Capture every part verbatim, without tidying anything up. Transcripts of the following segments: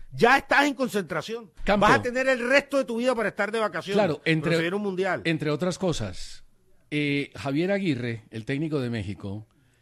Ya estás en concentración. Campo. Vas a tener el resto de tu vida para estar de vacaciones. Claro, entre, pero se viene un mundial. entre otras cosas, eh, Javier Aguirre, el técnico de México,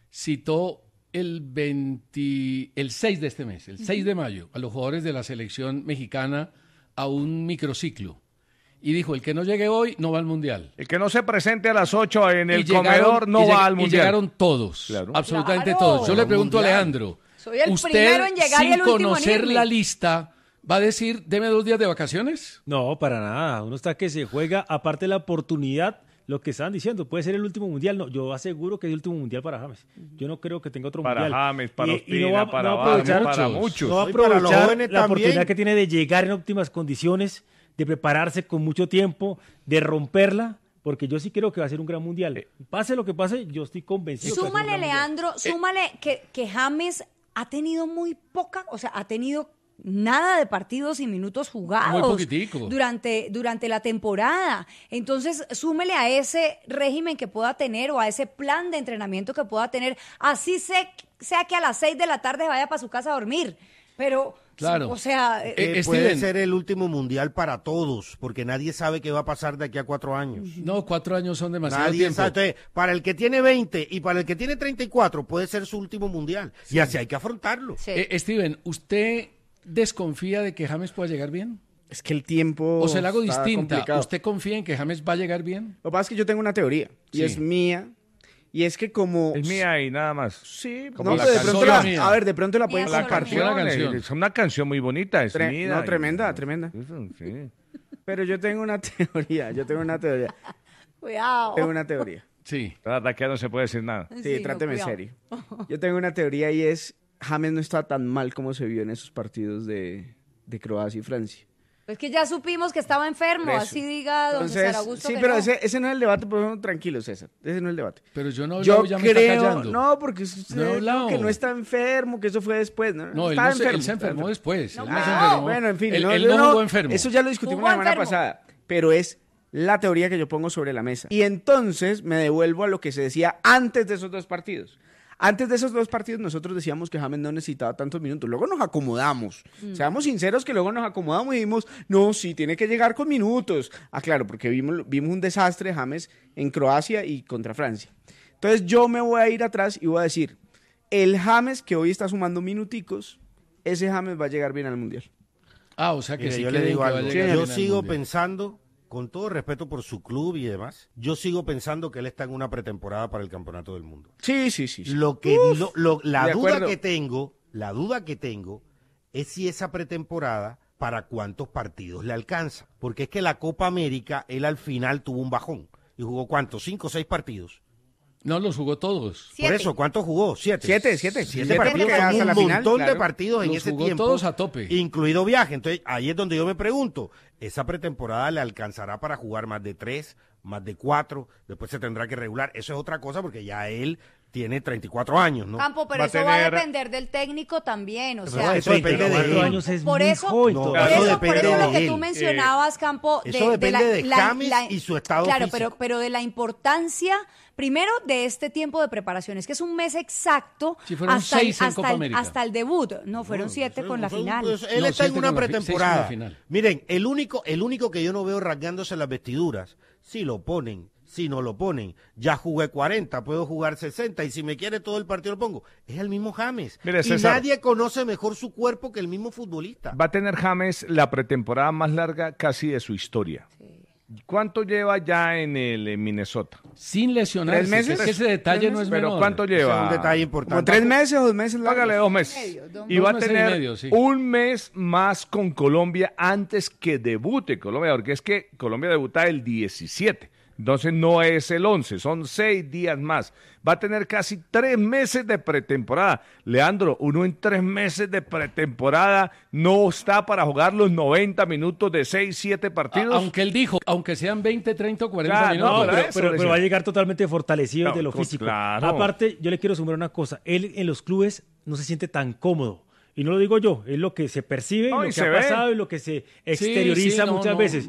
citó el veinte, el seis de este mes, el seis de mayo, a los jugadores de la selección mexicana a un microciclo. Y dijo, el que no llegue hoy no va al Mundial. El que no se presente a las ocho en el Y llegaron- comedor no y va lleg- al Y Mundial. llegaron todos, Claro. absolutamente Claro. todos. Yo le Al pregunto a Mundial. Leandro, Soy el ¿usted, primero en llegar y sin el último en conocer irme? la lista, va a decir, deme dos días de vacaciones? No, para nada. Uno está que se juega, aparte de la oportunidad, lo que estaban diciendo, puede ser el último mundial. No, yo aseguro que es el último mundial para James. Yo no creo que tenga otro Para mundial. James, para Y- y Ospina, no va- para no va a Vargas, aprovechar- para muchos. muchos. No va a Y para los aprovechar jóvenes la también. oportunidad que tiene de llegar en óptimas condiciones, de prepararse con mucho tiempo, de romperla, porque yo sí creo que va a ser un gran mundial. Pase lo que pase, yo estoy convencido. que va a ser un Súmale, gran mundial. Leandro, súmale que, que James ha tenido muy poca, o sea, ha tenido nada de partidos y minutos jugados Muy poquitico. durante, durante la temporada. Entonces, súmele a ese régimen que pueda tener o a ese plan de entrenamiento que pueda tener, así se- sea que a las seis de la tarde vaya para su casa a dormir. Pero, Claro. o sea, Eh, Eh, eh, puede Steven. ser el último mundial para todos, porque nadie sabe qué va a pasar de aquí a cuatro años. No, cuatro años son demasiado Nadie tiempo. sabe. Entonces, para el que tiene veinte y para el que tiene treinta y cuatro puede ser su último mundial. Y así hay que afrontarlo. sí. Eh, Steven, ¿usted desconfía de que James pueda llegar bien? Es que el tiempo O se la hago está distinta. complicado. ¿Usted confía en que James va a llegar bien? Lo que pasa es que yo tengo una teoría, y Sí. es mía, y es que como... Es mía y nada más. Sí, Como no, la pero de canción. pronto la, Mía. a ver, de pronto la pueden Mía, La solo compartir. mía. canción, Una canción. eh, es una canción muy bonita, es Tre- mía. no, y- tremenda, tremenda. Eso, sí. Pero yo tengo una teoría, yo tengo una teoría, Cuidado. tengo una teoría. Sí. La verdad que no se puede decir nada. Sí, Sí, no, tráteme cuidado. serio. Yo tengo una teoría y es, James no está tan mal como se vio en esos partidos de, de Croacia y Francia. Es que ya supimos que estaba enfermo, Por eso. así diga don Entonces, César Augusto sí, que pero no. ese, ese no es el debate, pero tranquilo, César, ese no es el debate. Pero yo no he Yo hablado, ya me está creo, callando. no, porque usted No he dijo hablado. que no está enfermo, que eso fue después, ¿no? No, él, Estaba no se, él se está enfermó después. No, él no se claro. enfermó. Bueno, en fin, Él, no, él yo no no- jugó enfermo. Eso ya lo discutimos Jugó la semana enfermo. pasada, pero es la teoría que yo pongo sobre la mesa. Y entonces me devuelvo a lo que se decía antes de esos dos partidos. Antes de esos dos partidos nosotros decíamos que James no necesitaba tantos minutos. Luego nos acomodamos. Seamos sinceros que luego nos acomodamos y dijimos, no, sí, tiene que llegar con minutos. Ah, claro, porque vimos, vimos un desastre de James en Croacia y contra Francia. Entonces yo me voy a ir atrás y voy a decir, el James que hoy está sumando minuticos, ese James va a llegar bien al Mundial. Ah, o sea que Mire, sí yo creen le digo que va a algo. llegar Yo bien al sigo Mundial. pensando, con todo respeto por su club y demás, yo sigo pensando que él está en una pretemporada para el Campeonato del Mundo. Sí, sí, sí. sí. Lo que lo- lo- la de duda acuerdo. que tengo, la duda que tengo es si esa pretemporada para cuántos partidos le alcanza, porque es que la Copa América él al final tuvo un bajón y jugó cuántos, cinco o seis partidos. No, los jugó todos. Siete. Por eso, ¿cuántos jugó? Siete. Siete, siete. Siete, Siete partidos, porque son hasta un la montón final, de claro. partidos en Los ese jugó tiempo. todos a tope. Incluido viaje. Entonces, ahí es donde yo me pregunto, ¿esa pretemporada le alcanzará para jugar más de tres, más de cuatro? Después se tendrá que regular. Eso es otra cosa porque ya él tiene treinta y cuatro años, ¿no? Campo, pero Va a eso va a tener- depender del técnico también, o Pero sea, eso depende de treinta y cuatro él. años es por muy eso, joven No, por todavía. eso eso, por depende eso lo de que tú él. mencionabas, Campo, de, Eso depende la, de la- James la- y su estado claro, físico. pero, pero de la importancia, primero, de este tiempo de preparaciones, que es un mes exacto Sí, fueron hasta, seis el, en hasta, Copa el, América. hasta el debut. No, fueron siete Fue- con la fue un- final. pues, él No, está en siete una con la fi- seis con la pretemporada. final. Miren, el único, el único que yo no veo rasgándose las vestiduras, si lo ponen, si no lo ponen, ya jugué cuarenta, puedo jugar sesenta y si me quiere todo el partido lo pongo. Es el mismo James. Mire, y César. nadie conoce mejor su cuerpo que el mismo futbolista. Va a tener James la pretemporada más larga casi de su historia. ¿Cuánto lleva ya en el en Minnesota? Sin lesionarse. ¿Tres meses? que- que ese detalle ¿Tres no es meses? Pero menor. ¿cuánto Ese es lleva? un detalle importante. Como tres meses o dos meses. largos. Hágale dos meses. Medio, dos- y dos va a meses y tener medio, sí. un mes más con Colombia antes que debute Colombia, porque es que Colombia debuta el diecisiete. Entonces no es el once, son seis días más. Va a tener casi tres meses de pretemporada. Leandro, uno en tres meses de pretemporada no está para jugar los noventa minutos de seis, siete partidos. A- Aunque él dijo, aunque sean veinte, treinta o cuarenta Claro, minutos. no, pero, eso pero- le pero va a decía. llegar totalmente fortalecido No, de lo pues, físico. claro. Aparte, yo le quiero sumar una cosa. Él en los clubes no se siente tan cómodo. Y no lo digo yo, es lo que se percibe, No, lo y que se ha ve. pasado y lo que se exterioriza sí, no, muchas no. veces.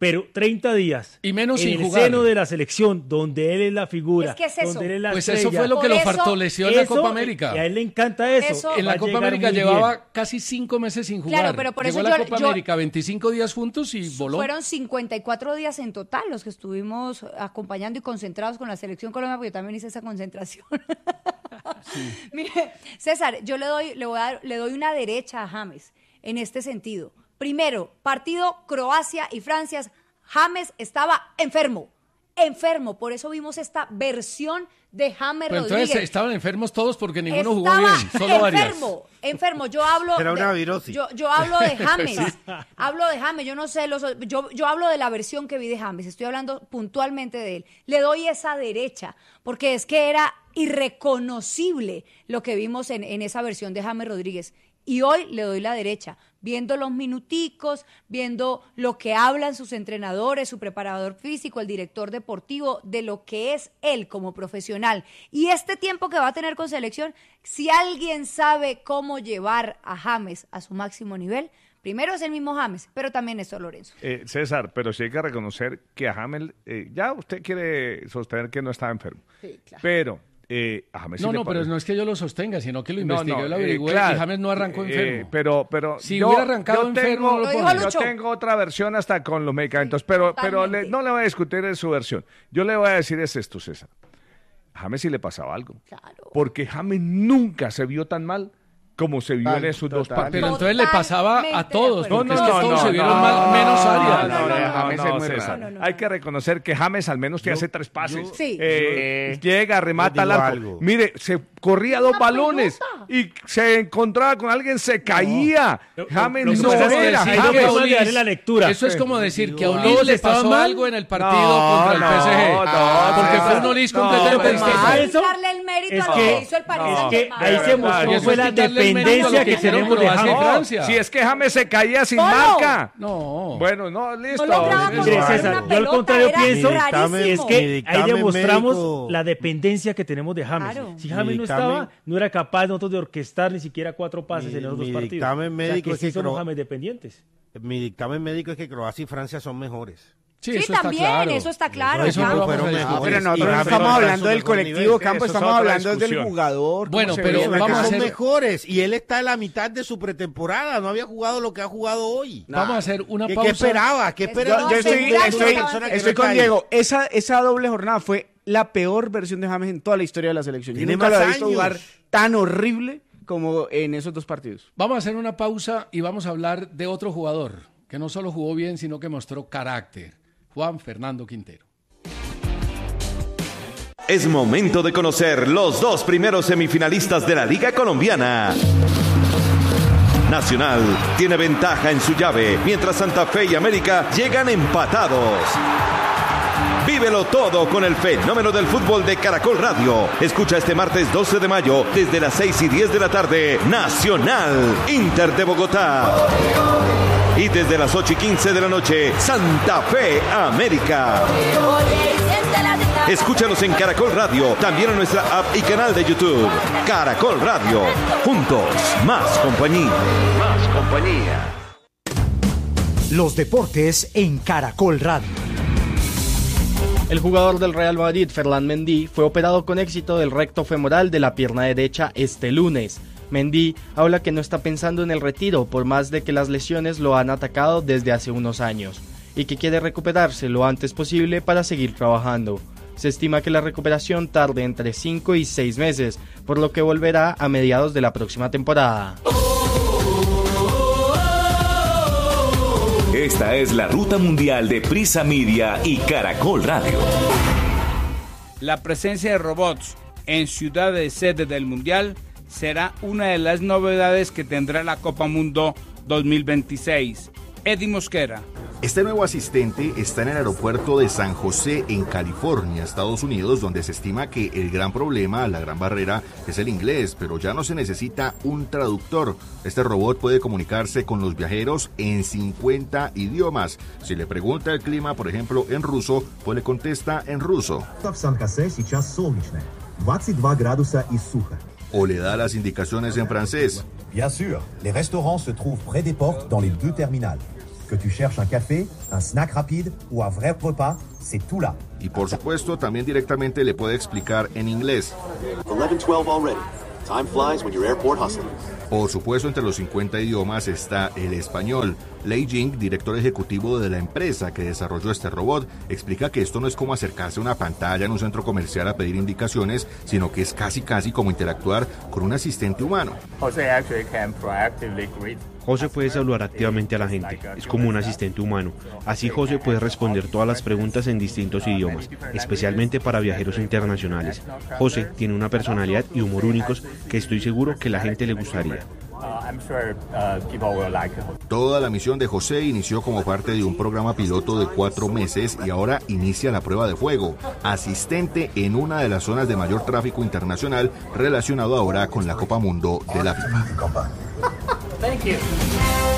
pero treinta días y menos en sin el jugar. seno de la selección, donde él es la figura, Es que es eso. donde él es la Pues estrella. eso fue lo que Por lo eso- fortaleció en la Eso, Copa América. Y a él le encanta eso. Eso- En Va la a Copa llegar América muy llevaba bien. casi cinco meses sin jugar. Claro, pero por Llegó eso a la yo- Copa yo- América veinticinco días juntos y voló. Fueron cincuenta y cuatro días en total los que estuvimos acompañando y concentrados con la Selección Colombia, porque yo también hice esa concentración. Mire, César, yo le doy, le, voy a dar- le doy una derecha a James en este sentido. Primero, partido Croacia y Francia, James estaba enfermo, enfermo, por eso vimos esta versión de James Pero Rodríguez. entonces estaban enfermos todos porque ninguno jugó Estaba bien, solo Arias. enfermo, enfermo. Yo hablo Era una de, virosis. Yo, yo hablo de James. Hablo de James. Yo no sé los, yo, yo hablo de la versión que vi de James. Estoy hablando puntualmente de él. Le doy esa derecha porque es que era irreconocible lo que vimos en, en esa versión de James Rodríguez. Y hoy le doy la derecha, viendo los minuticos, viendo lo que hablan sus entrenadores, su preparador físico, el director deportivo, de lo que es él como profesional. Y este tiempo que va a tener con selección, si alguien sabe cómo llevar a James a su máximo nivel, primero es el mismo James, pero también es Lorenzo. Eh, César, pero sí hay que reconocer que a James, eh, ya usted quiere sostener que no estaba enfermo, Sí, claro. pero eh, a James sí No, le no, pero parece- no es que yo lo sostenga, sino que lo No, investigué, no, lo eh, averigüé claro, y James no arrancó eh, enfermo. pero, pero Si yo, hubiera arrancado yo enfermo, tengo, no lo dijo yo Lucho. tengo otra versión hasta con los medicamentos, pero, pero le- Totalmente. no le voy a discutir en su versión. Yo le voy a decir es esto, César. A James sí le pasaba algo. Claro. Porque James nunca se vio tan mal como se vio Total, en esos dos total. partidos. Pero entonces le pasaba a Totalmente todos, de porque acuerdo. es que todos se vieron mal, menos Arias. No, no, No, no, no, James no, es muy César. raro. No, no, no. Hay que reconocer que James al menos te Yo- hace tres pases. yo- Sí. Eh, Sí. llega, remata Les digo al arco. algo. Mire, se corría dos Una balones pelota. y se encontraba con alguien, se caía. Lo- James lo- no, lo que pasa es que era. hay decir dos James. que formas de Olis- darle la lectura. Eso es como decir que a Olis Olis le estaba pasó mal. algo en el partido No, contra el no, P S G. no, porque César. fue un Olis No, completamente pero distinto. más Es eso darle el mérito es a lo que- que hizo el Paris no, Es que Saint-Germain. ahí se Pero, mostró claro, fue eso la es quitarle el mérito a lo dependencia que que hicieron tenemos de Croacia y James. Francia. Si es que James se caía sin ¿Cómo? marca. No. Bueno, no, listo. No lograba Listo. Mire, controlar César, una yo al pelota, contrario era pienso rarísimo. es Mi que ahí dictamen demostramos médico- la dependencia que tenemos de James. Claro. Si Mi James no dictamen- estaba, no era capaz nosotros de orquestar ni siquiera cuatro pases Mi- en esos dos mi partidos. dictamen O sea, médico que es sí que somos Cro- James dependientes. Mi dictamen médico es que Croacia y Francia son mejores. Sí, Sí, eso está también, claro. eso está claro. Eso no James. lo vamos a Fueron discutir. Ah, pero mejores. nosotros Y no James estamos está en hablando su del mejor colectivo, nivel. Campo, Eso es estamos otra hablando del discusión. jugador. cómo Bueno, se pero ve. Pero es que vamos a son hacer- mejores y él está en la mitad de su pretemporada, no había jugado lo que ha jugado hoy. Vamos a hacer una ¿Qué, pausa. qué esperaba? ¿Qué Yo- esperaba? Yo, No, estoy, segura que estoy- no estaba estoy no con está ahí? Diego. Esa, esa doble jornada fue la peor versión de James en toda la historia de la selección. Yo Tiene nunca lo más he visto años. jugar tan horrible como en esos dos partidos. Vamos a hacer una pausa y vamos a hablar de otro jugador que no solo jugó bien, sino que mostró carácter. Juan Fernando Quintero. Es momento de conocer los dos primeros semifinalistas de la Liga Colombiana. Nacional tiene ventaja en su llave, mientras Santa Fe y América llegan empatados. Vívelo todo con el fenómeno del fútbol de Caracol Radio. Escucha este martes doce de mayo desde las seis y diez de la tarde, Nacional, Inter de Bogotá. Y desde las ocho y quince de la noche, Santa Fe, América. Escúchanos en Caracol Radio, también en nuestra app y canal de YouTube. Caracol Radio, juntos, más compañía. Más compañía. Los deportes en Caracol Radio. El jugador del Real Madrid, Ferland Mendy, fue operado con éxito del recto femoral de la pierna derecha este lunes. Mendy habla que no está pensando en el retiro por más de que las lesiones lo han atacado desde hace unos años y que quiere recuperarse lo antes posible para seguir trabajando. Se estima que la recuperación tarde entre cinco y seis meses, por lo que volverá a mediados de la próxima temporada. Esta es la ruta mundial de Prisa Media y Caracol Radio. La presencia de robots en ciudades sede del Mundial será una de las novedades que tendrá la Copa Mundo dos mil veintiséis. Eddie Mosquera. Este nuevo asistente está en el aeropuerto de San José, en California, Estados Unidos, donde se estima que el gran problema, la gran barrera, es el inglés, pero ya no se necesita un traductor. Este robot puede comunicarse con los viajeros en cincuenta idiomas. Si le pregunta el clima, por ejemplo, en ruso, pues le contesta en ruso. O le da las indicaciones en francés. Bien sûr, les restaurants se trouvent près des portes dans les deux terminales. Que tu cherches un café, un snack rapide o un vrai repas, c'est tout là. Y por supuesto, también directamente le puede explicar en inglés. eleven twelve already. Time flies when you're airport hustling. Por supuesto, entre los cincuenta idiomas está el español. Lei Jing, director ejecutivo de la empresa que desarrolló este robot, explica que esto no es como acercarse a una pantalla en un centro comercial a pedir indicaciones, sino que es casi casi como interactuar con un asistente humano. José puede saludar activamente a la gente, es como un asistente humano. Así José puede responder todas las preguntas en distintos idiomas, especialmente para viajeros internacionales. José tiene una personalidad y humor únicos que estoy seguro que la gente le gustaría. Toda la misión de José inició como parte de un programa piloto de cuatro meses y ahora inicia la prueba de fuego. Asistente en una de las zonas de mayor tráfico internacional relacionado ahora con la Copa Mundo de la FIFA. Thank you.